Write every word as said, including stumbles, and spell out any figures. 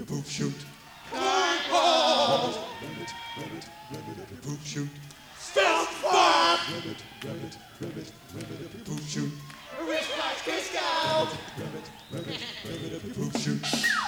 poop shoot. Cornball. Poop shoot. Stump fuck. Poop shoot. Wristwatch Crisco. Poop shoot.